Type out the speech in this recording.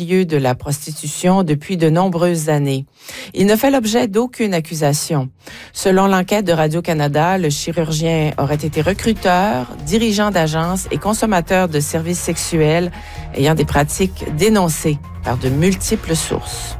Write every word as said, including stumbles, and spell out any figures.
milieu de la prostitution depuis de nombreuses années. Il ne fait l'objet d'aucune accusation. Selon l'enquête de Radio-Canada, le chirurgien aurait été recruteur, dirigeant d'agence et consommateur de services sexuels ayant des pratiques dénoncées par de multiples sources.